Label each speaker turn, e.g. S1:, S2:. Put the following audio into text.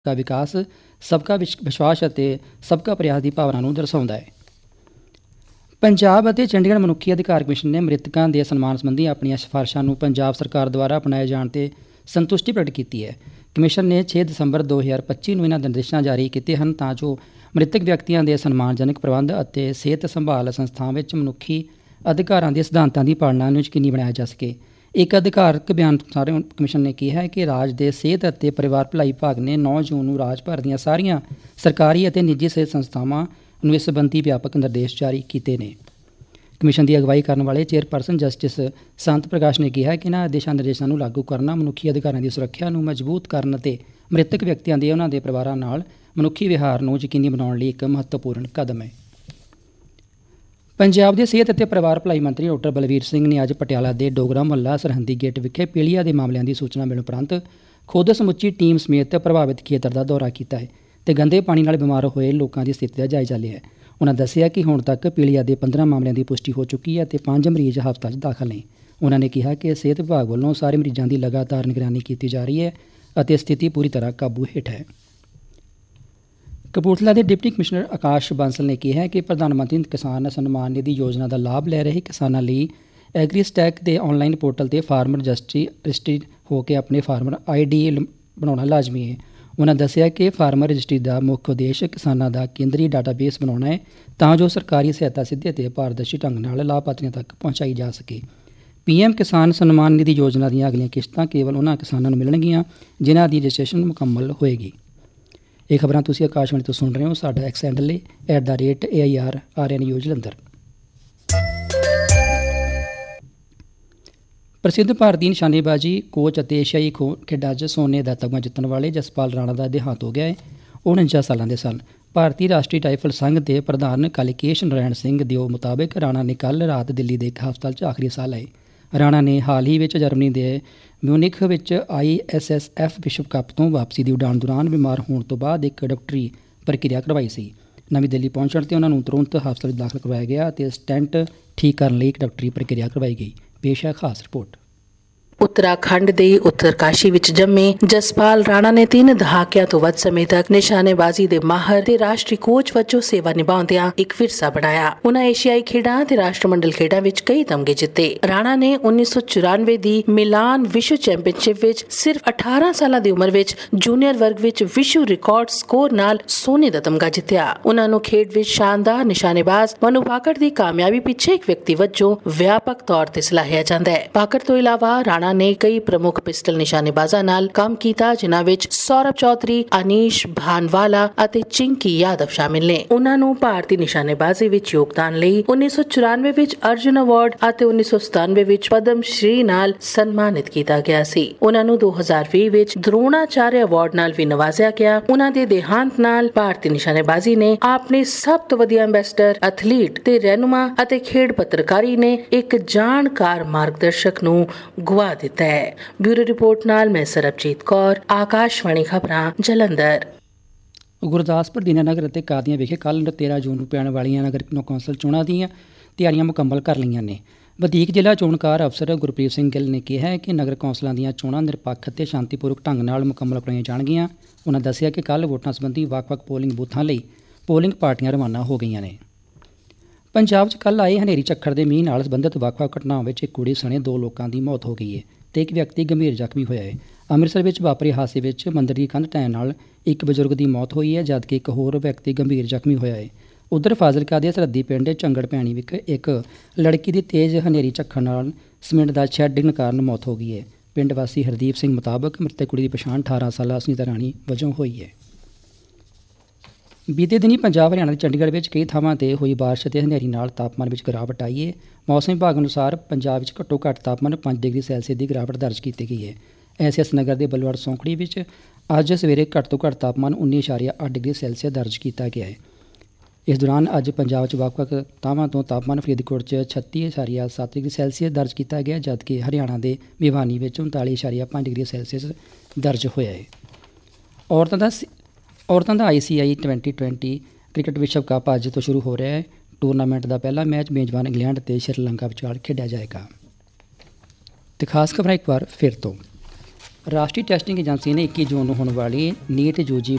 S1: ਦਾ ਵਿਕਾਸ ਸਬਕਾ ਵਿਸ਼ਵਾਸ ਅਤੇ ਸਬਕਾ ਪ੍ਰਯਾਸ ਦੀ ਭਾਵਨਾ ਨੂੰ ਦਰਸਾਉਂਦਾ ਹੈ। ਪੰਜਾਬ ਅਤੇ ਚੰਡੀਗੜ੍ਹ ਮਨੁੱਖੀ ਅਧਿਕਾਰ ਕਮਿਸ਼ਨ ਨੇ ਮ੍ਰਿਤਕਾਂ ਦੇ ਸਨਮਾਨ ਸੰਬੰਧੀ ਆਪਣੀਆਂ ਸਿਫਾਰਸ਼ਾਂ ਨੂੰ ਪੰਜਾਬ ਸਰਕਾਰ ਦੁਆਰਾ ਅਪਣਾਏ ਜਾਣ 'ਤੇ ਸੰਤੁਸ਼ਟੀ ਪ੍ਰਗਟ ਕੀਤੀ ਹੈ। ਕਮਿਸ਼ਨ ਨੇ 6 ਦਸੰਬਰ 2025 ਨੂੰ ਇਹਨਾਂ ਨਿਰਦੇਸ਼ਾਂ ਜਾਰੀ ਕੀਤੇ ਹਨ ਤਾਂ ਜੋ ਮ੍ਰਿਤਕ ਵਿਅਕਤੀਆਂ ਦੇ ਸਨਮਾਨਜਨਕ ਪ੍ਰਬੰਧ ਅਤੇ ਸਿਹਤ ਸੰਭਾਲ ਸੰਸਥਾਵਾਂ ਵਿੱਚ ਮਨੁੱਖੀ ਅਧਿਕਾਰਾਂ ਦੇ ਸਿਧਾਂਤਾਂ ਦੀ ਪਾਲਣਾ ਨੂੰ ਯਕੀਨੀ ਬਣਾਇਆ ਜਾ ਸਕੇ। ਇੱਕ ਅਧਿਕਾਰਕ ਬਿਆਨ ਅਨੁਸਾਰ ਕਮਿਸ਼ਨ ਨੇ ਕਿਹਾ ਹੈ ਕਿ ਰਾਜ ਦੇ ਸਿਹਤ ਅਤੇ ਪਰਿਵਾਰ ਭਲਾਈ ਵਿਭਾਗ ਨੇ 9 ਜੂਨ ਨੂੰ ਰਾਜ ਭਰ ਦੀਆਂ ਸਾਰੀਆਂ ਸਰਕਾਰੀ ਅਤੇ ਨਿੱਜੀ ਸਿਹਤ ਸੰਸਥਾਵਾਂ ਨੂੰ ਇਸ ਸੰਬੰਧੀ ਵਿਆਪਕ ਨਿਰਦੇਸ਼ ਜਾਰੀ ਕੀਤੇ ਨੇ। ਕਮਿਸ਼ਨ ਦੀ ਅਗਵਾਈ ਕਰਨ ਵਾਲੇ ਚੇਅਰਪਰਸਨ ਜਸਟਿਸ ਸੰਤ ਪ੍ਰਕਾਸ਼ ਨੇ ਕਿਹਾ ਕਿ ਇਹਨਾਂ ਦਿਸ਼ਾ ਨਿਰਦੇਸ਼ਾਂ ਨੂੰ ਲਾਗੂ ਕਰਨਾ ਮਨੁੱਖੀ ਅਧਿਕਾਰਾਂ ਦੀ ਸੁਰੱਖਿਆ ਨੂੰ ਮਜ਼ਬੂਤ ਕਰਨ ਅਤੇ ਮ੍ਰਿਤਕ ਵਿਅਕਤੀਆਂ ਦੇ ਉਹਨਾਂ ਦੇ ਪਰਿਵਾਰਾਂ ਨਾਲ ਮਨੁੱਖੀ ਵਿਹਾਰ ਨੂੰ ਯਕੀਨੀ ਬਣਾਉਣ ਲਈ ਇੱਕ ਮਹੱਤਵਪੂਰਨ ਕਦਮ ਹੈ। ਪੰਜਾਬ ਦੇ ਸਿਹਤ ਅਤੇ ਪਰਿਵਾਰ ਭਲਾਈ ਮੰਤਰੀ ਡਾਕਟਰ ਬਲਵੀਰ ਸਿੰਘ ਨੇ ਅੱਜ ਪਟਿਆਲਾ ਦੇ ਡੋਗਰਾ ਮੁਹੱਲਾ ਸਰਹੱਦੀ ਗੇਟ ਵਿਖੇ ਪੀਲੀਆ ਦੇ ਮਾਮਲਿਆਂ ਦੀ ਸੂਚਨਾ ਮਿਲਣ ਉਪਰੰਤ ਖੁਦ ਸਮੁੱਚੀ ਟੀਮ ਸਮੇਤ ਪ੍ਰਭਾਵਿਤ ਖੇਤਰ ਦਾ ਦੌਰਾ ਕੀਤਾ ਹੈ ਅਤੇ ਗੰਦੇ ਪਾਣੀ ਨਾਲ ਬਿਮਾਰ ਹੋਏ ਲੋਕਾਂ ਦੀ ਸਥਿਤੀ ਦਾ ਜਾਇਜ਼ਾ ਲਿਆ ਹੈ। ਉਨ੍ਹਾਂ ਦੱਸਿਆ ਕਿ ਹੁਣ ਤੱਕ ਪੀਲੀਆ ਦੇ 15 ਮਾਮਲਿਆਂ ਦੀ ਪੁਸ਼ਟੀ ਹੋ ਚੁੱਕੀ ਹੈ ਅਤੇ 5 ਮਰੀਜ਼ ਹਸਪਤਾਲ 'ਚ ਦਾਖਲ ਨੇ। ਉਨ੍ਹਾਂ ਨੇ ਕਿਹਾ ਕਿ ਸਿਹਤ ਵਿਭਾਗ ਵੱਲੋਂ ਸਾਰੇ ਮਰੀਜ਼ਾਂ ਦੀ ਲਗਾਤਾਰ ਨਿਗਰਾਨੀ ਕੀਤੀ ਜਾ ਰਹੀ ਹੈ ਅਤੇ ਸਥਿਤੀ ਪੂਰੀ ਤਰ੍ਹਾਂ ਕਾਬੂ ਹੇਠ ਹੈ। ਕਪੂਰਥਲਾ ਦੇ ਡਿਪਟੀ ਕਮਿਸ਼ਨਰ ਆਕਾਸ਼ ਬਾਂਸਲ ਨੇ ਕਿਹਾ ਕਿ ਪ੍ਰਧਾਨ ਮੰਤਰੀ ਕਿਸਾਨ ਸਨਮਾਨ ਨਿਧੀ ਯੋਜਨਾ ਦਾ ਲਾਭ ਲੈ ਰਹੇ ਕਿਸਾਨਾਂ ਲਈ ਐਗਰੀਸਟੈਕ ਦੇ ਆਨਲਾਈਨ ਪੋਰਟਲ 'ਤੇ ਫਾਰਮਰ ਰਜਿਸਟਰੀ ਹੋ ਕੇ ਆਪਣੇ ਫਾਰਮਰ ID ਬਣਾਉਣਾ ਲਾਜ਼ਮੀ ਹੈ। ਉਨ੍ਹਾਂ ਦੱਸਿਆ ਕਿ ਫਾਰਮਰ ਰਜਿਸਟਰੀ ਦਾ ਮੁੱਖ ਉਦੇਸ਼ ਕਿਸਾਨਾਂ ਦਾ ਕੇਂਦਰੀ ਡਾਟਾਬੇਸ ਬਣਾਉਣਾ ਹੈ ਤਾਂ ਜੋ ਸਰਕਾਰੀ ਸਹਾਇਤਾ ਸਿੱਧੇ ਅਤੇ ਪਾਰਦਰਸ਼ੀ ਢੰਗ ਨਾਲ ਲਾਭਪਾਤਰੀਆਂ ਤੱਕ ਪਹੁੰਚਾਈ ਜਾ ਸਕੇ। PM ਕਿਸਾਨ ਸਨਮਾਨ ਨਿਧੀ ਯੋਜਨਾ ਦੀਆਂ ਅਗਲੀਆਂ ਕਿਸ਼ਤਾਂ ਕੇਵਲ ਉਹਨਾਂ ਕਿਸਾਨਾਂ ਨੂੰ ਮਿਲਣਗੀਆਂ ਜਿਨ੍ਹਾਂ ਦੀ ਰਜਿਸਟ੍ਰੇਸ਼ਨ ਮੁਕੰਮਲ ਹੋਏਗੀ। ਇਹ ਖਬਰਾਂ ਤੁਸੀਂ ਆਕਾਸ਼ਵਾਣੀ ਤੋਂ ਸੁਣ ਰਹੇ ਹੋ। ਸਾਡਾ ਐਕਸ ਹੈਂਡਲ ਹੈ @AIRRNU ਜਲੰਧਰ। ਪ੍ਰਸਿੱਧ ਭਾਰਤੀ ਨਿਸ਼ਾਨੇਬਾਜ਼ੀ ਕੋਚ ਅਤੇ ਏਸ਼ੀਆਈ ਖੇਡਾਂ 'ਚ ਸੋਨੇ ਦਾ ਤਗਮਾ ਜਿੱਤਣ ਵਾਲੇ ਜਸਪਾਲ ਰਾਣਾ ਦਾ ਦੇਹਾਂਤ ਹੋ ਗਿਆ ਹੈ। ਉਹ 49 ਸਾਲਾਂ ਦੇ ਸਨ। ਭਾਰਤੀ ਰਾਸ਼ਟਰੀ ਰਾਈਫਲ ਸੰਘ ਦੇ ਪ੍ਰਧਾਨ ਕਲਿਕੇਸ਼ ਨਾਰਾਇਣ ਸਿੰਘ ਦੇ ਮੁਤਾਬਿਕ ਰਾਣਾ ਨੇ ਕੱਲ੍ਹ ਰਾਤ ਦਿੱਲੀ ਦੇ ਇੱਕ ਹਸਪਤਾਲ 'ਚ ਆਖਰੀ ਸਾਹ ਲਏ। ਰਾਣਾ ਨੇ ਹਾਲ ਹੀ ਵਿੱਚ ਜਰਮਨੀ ਦੇ ਮਿਊਨਿਖ ਵਿੱਚ ISSF ਵਿਸ਼ਵ ਕੱਪ ਤੋਂ ਵਾਪਸੀ ਦੀ ਉਡਾਣ ਦੌਰਾਨ ਬਿਮਾਰ ਹੋਣ ਤੋਂ ਬਾਅਦ ਇੱਕ ਡਾਕਟਰੀ ਪ੍ਰਕਿਰਿਆ ਕਰਵਾਈ ਸੀ। ਨਵੀਂ ਦਿੱਲੀ ਪਹੁੰਚਣ 'ਤੇ ਉਹਨਾਂ ਨੂੰ ਤੁਰੰਤ ਹਸਪਤਾਲ ਵਿੱਚ ਦਾਖਲ ਕਰਵਾਇਆ ਗਿਆ ਅਤੇ ਸਟੈਂਟ ਠੀਕ ਕਰਨ ਲਈ ਇੱਕ ਡਾਕਟਰੀ ਪ੍ਰਕਿਰਿਆ ਕਰਵਾਈ ਗਈ। ਪੇਸ਼ ਹੈ ਖਾਸ ਰਿਪੋਰਟ।
S2: ਉੱਤਰਾਖੰਡ ਦੇ ਉੱਤਰਕਾਸ਼ੀ ਵਿੱਚ ਜੰਮੇ ਜਸਪਾਲ ਰਾਣਾ ਨੇ 3 ਦਹਾਕਿਆਂ ਤੋਂ ਵੱਧ ਸਮੇਂ ਤੱਕ ਨਿਸ਼ਾਨੇਬਾਜ਼ੀ ਦੇ ਮਾਹਰ ਤੇ ਰਾਸ਼ਟਰੀ ਕੋਚ ਵਜੋਂ ਸੇਵਾ ਨਿਭਾਉਂਦਿਆਂ ਇੱਕ ਵਿਰਸਾ ਬਣਾਇਆ। ਉਨ੍ਹਾਂ ਏਸ਼ੀਆਈ ਖੇਡਾਂ ਤੇ ਰਾਸ਼ਟਰਮੰਡਲ ਖੇਡਾਂ ਵਿੱਚ ਕਈ ਤਮਗੇ ਜਿੱਤੇ। ਰਾਣਾ ਨੇ 1994 ਦੀ ਮਿਲਾਨ ਵਿਸ਼ਵ ਚੈਂਪੀਅਨਸ਼ਿਪ ਵਿੱਚ ਸਿਰਫ 18 ਸਾਲਾਂ ਦੀ ਉਮਰ ਵਿੱਚ ਜੂਨੀਅਰ ਵਰਗ ਵਿੱਚ ਵਿਸ਼ਵ ਰਿਕਾਰਡ ਸਕੋਰ ਨਾਲ ਸੋਨੇ ਦਾ ਤਮਗਾ ਜਿੱਤਿਆ। ਉਨ੍ਹਾਂ ਨੂੰ ਖੇਡ ਵਿੱਚ ਸ਼ਾਨਦਾਰ ਨਿਸ਼ਾਨੇਬਾਜ਼ ਮਨੂ ਭਾਕਰ ਦੀ ਕਾਮਯਾਬੀ ਪਿੱਛੇ ਇੱਕ ਵਿਅਕਤੀ ਵਜੋਂ ਵਿਆਪਕ ਤੌਰ ਤੇ ਸਲਾਹਿਆ ਜਾਂਦਾ ਹੈ। ਭਾਕਰ ਤੋਂ ਇਲਾਵਾ ਰਾਣਾ ਨੇ ਕਈ ਪ੍ਰਮੁੱਖ ਪਿਸਟਲ ਨਿਸ਼ਾਨੇਬਾਜ਼ਾਂ ਨਾਲ ਕੰਮ ਕੀਤਾ ਜਿਨ੍ਹਾਂ ਵਿੱਚ ਸੌਰਭ ਚੌਧਰੀ, ਅਨੀਸ਼ ਭਾਨਵਾਲਾ ਅਤੇ ਚਿੰਕੀ ਯਾਦਵ ਸ਼ਾਮਿਲ ਨੇ। ਉਨ੍ਹਾਂ ਨੂੰ ਭਾਰਤੀ ਨਿਸ਼ਾਨੇਬਾਜ਼ੀ ਵਿੱਚ ਯੋਗਦਾਨ ਲਈ 1994 ਵਿੱਚ ਅਰਜੁਨ ਅਵਾਰਡ ਅਤੇ 1997 ਵਿੱਚ ਪਦਮ ਸ਼੍ਰੀ ਨਾਲ ਸਨਮਾਨਿਤ ਕੀਤਾ ਗਿਆ ਸੀ। ਉਨ੍ਹਾਂ ਨੂੰ 2020 ਵਿੱਚ ਦਰੋਣਾਚਾਰਿਆ ਅਵਾਰਡ ਨਾਲ ਵੀ ਨਵਾਜ਼ਿਆ ਗਿਆ। ਉਨ੍ਹਾਂ ਦੇ ਦੇਹਾਂਤ ਨਾਲ ਭਾਰਤੀ ਨਿਸ਼ਾਨੇਬਾਜ਼ੀ ਨੇ ਆਪਣੇ ਸਭ ਤੋਂ ਵਧੀਆ ਐਂਬੈਸਡਰ, ਐਥਲੀਟ ਤੇ ਰਹਿਨੁਮਾ ਅਤੇ ਖੇਡ ਪੱਤਰਕਾਰੀ ਨੇ ਇੱਕ ਜਾਣਕਾਰ ਮਾਰਗਦਰਸ਼ਕ ਨੂੰ ਗੁਆ ਦਿੱਤਾ ਹੈ। ਬਿਊਰੋ ਰਿਪੋਰਟ ਨਾਲ ਮੈਂ ਸਰਬਜੀਤ ਕੌਰ, ਆਕਾਸ਼ਵਾਣੀ ਖਬਰਾਂ ਜਲੰਧਰ।
S1: ਗੁਰਦਾਸਪੁਰ, ਦੀਨਾਨਗਰ ਅਤੇ ਕਾਦੀਆਂ ਵਿਖੇ ਕੱਲ੍ਹ 13 ਜੂਨ ਨੂੰ ਪੈਣ ਵਾਲੀਆਂ ਨਗਰ ਕੌਂਸਲ ਚੋਣਾਂ ਦੀਆਂ ਤਿਆਰੀਆਂ ਮੁਕੰਮਲ ਕਰ ਲਈਆਂ ਨੇ। ਵਧੀਕ ਜ਼ਿਲ੍ਹਾ ਚੋਣਕਾਰ ਅਫਸਰ ਗੁਰਪ੍ਰੀਤ ਸਿੰਘ ਗਿੱਲ ਨੇ ਕਿਹਾ ਹੈ ਕਿ ਨਗਰ ਕੌਂਸਲਾਂ ਦੀਆਂ ਚੋਣਾਂ ਨਿਰਪੱਖ ਅਤੇ ਸ਼ਾਂਤੀਪੂਰਵਕ ਢੰਗ ਨਾਲ ਮੁਕੰਮਲ ਕਰਵਾਈਆਂ ਜਾਣਗੀਆਂ। ਉਨ੍ਹਾਂ ਦੱਸਿਆ ਕਿ ਕੱਲ੍ਹ ਵੋਟਾਂ ਸੰਬੰਧੀ ਵੱਖ-ਵੱਖ ਪੋਲਿੰਗ ਬੂਥਾਂ ਲਈ ਪੋਲਿੰਗ ਪਾਰਟੀਆਂ ਰਵਾਨਾ ਹੋ ਗਈਆਂ ਨੇ। ਪੰਜਾਬ 'ਚ ਕੱਲ੍ਹ ਆਏ ਹਨੇਰੀ ਝੱਖੜ ਦੇ ਮੀਂਹ ਨਾਲ ਸੰਬੰਧਿਤ ਵੱਖ-ਵੱਖ ਘਟਨਾਵਾਂ ਵਿੱਚ ਇੱਕ ਕੁੜੀ ਸਣੇ 2 ਲੋਕਾਂ ਦੀ ਮੌਤ ਹੋ ਗਈ ਹੈ ਅਤੇ ਇੱਕ ਵਿਅਕਤੀ ਗੰਭੀਰ ਜ਼ਖਮੀ ਹੋਇਆ ਹੈ। ਅੰਮ੍ਰਿਤਸਰ ਵਿੱਚ ਵਾਪਰੇ ਹਾਦਸੇ ਵਿੱਚ ਮੰਦਿਰ ਦੀ ਕੰਧ ਢਹਿਣ ਨਾਲ ਇੱਕ ਬਜ਼ੁਰਗ ਦੀ ਮੌਤ ਹੋਈ ਹੈ ਜਦਕਿ ਇੱਕ ਹੋਰ ਵਿਅਕਤੀ ਗੰਭੀਰ ਜ਼ਖਮੀ ਹੋਇਆ ਹੈ। ਉੱਧਰ ਫਾਜ਼ਿਲਕਾ ਦੇ ਸਰਹੱਦੀ ਪਿੰਡ ਝੰਗੜ ਭੈਣੀ ਵਿਖੇ ਇੱਕ ਲੜਕੀ ਦੀ ਤੇਜ਼ ਹਨੇਰੀ ਝੱਖੜ ਨਾਲ ਸੀਮਿੰਟ ਦਾ ਸ਼ੈੱਡ ਡਿੱਗਣ ਕਾਰਨ ਮੌਤ ਹੋ ਗਈ ਹੈ। ਪਿੰਡ ਵਾਸੀ ਹਰਦੀਪ ਸਿੰਘ ਮੁਤਾਬਕ ਮ੍ਰਿਤਕ ਕੁੜੀ ਦੀ ਪਛਾਣ 18 ਸਾਲਾ ਅਸਨੀਤਾ ਰਾਣੀ ਵਜੋਂ ਹੋਈ ਹੈ। ਬੀਤੇ ਦਿਨੀ ਪੰਜਾਬ, ਹਰਿਆਣਾ ਤੇ ਚੰਡੀਗੜ੍ਹ ਵਿੱਚ ਕਈ ਥਾਵਾਂ 'ਤੇ ਹੋਈ ਬਾਰਿਸ਼ ਅਤੇ ਹਨੇਰੀ ਨਾਲ ਤਾਪਮਾਨ ਵਿੱਚ ਗਿਰਾਵਟ ਆਈ ਹੈ। ਮੌਸਮ ਵਿਭਾਗ ਅਨੁਸਾਰ ਪੰਜਾਬ ਵਿੱਚ ਘੱਟੋ ਘੱਟ ਤਾਪਮਾਨ 5 ਡਿਗਰੀ ਸੈਲਸੀਅਸ ਦੀ ਗਿਰਾਵਟ ਦਰਜ ਕੀਤੀ ਗਈ ਹੈ। SS ਨਗਰ ਦੇ ਬਲਵੜ ਸੌਂਖੜੀ ਵਿੱਚ ਅੱਜ ਸਵੇਰੇ ਘੱਟ ਤੋਂ ਘੱਟ ਤਾਪਮਾਨ 19.8 ਡਿਗਰੀ ਸੈਲਸੀਅਸ ਦਰਜ ਕੀਤਾ ਗਿਆ ਹੈ। ਇਸ ਦੌਰਾਨ ਅੱਜ ਪੰਜਾਬ 'ਚ ਵੱਖ-ਵੱਖ ਥਾਵਾਂ ਤੋਂ ਤਾਪਮਾਨ ਫਰੀਦਕੋਟ 'ਚ 36.7 ਡਿਗਰੀ ਸੈਲਸੀਅਸ ਦਰਜ ਕੀਤਾ ਗਿਆ ਜਦਕਿ ਹਰਿਆਣਾ ਦੇ ਭਿਵਾਨੀ ਵਿੱਚ 39.5 ਡਿਗਰੀ ਸੈਲਸੀਅਸ ਦਰਜ ਹੋਇਆ ਹੈ। ਔਰਤਾਂ ਦਾ ICC 2020 ਕ੍ਰਿਕਟ ਵਿਸ਼ਵ ਕੱਪ ਅੱਜ ਤੋਂ ਸ਼ੁਰੂ ਹੋ ਰਿਹਾ ਹੈ। ਟੂਰਨਾਮੈਂਟ ਦਾ ਪਹਿਲਾ ਮੈਚ ਮੇਜ਼ਬਾਨ ਇੰਗਲੈਂਡ ਅਤੇ ਸ਼੍ਰੀਲੰਕਾ ਵਿਚਾਲ ਖੇਡਿਆ ਜਾਏਗਾ। ਤੇ ਖਾਸ ਖਬਰਾਂ ਇੱਕ ਵਾਰ ਫਿਰ ਤੋਂ। ਰਾਸ਼ਟਰੀ ਟੈਸਟਿੰਗ ਏਜੰਸੀ ਨੇ 21 ਜੂਨ ਨੂੰ ਹੋਣ ਵਾਲੀ NEET UG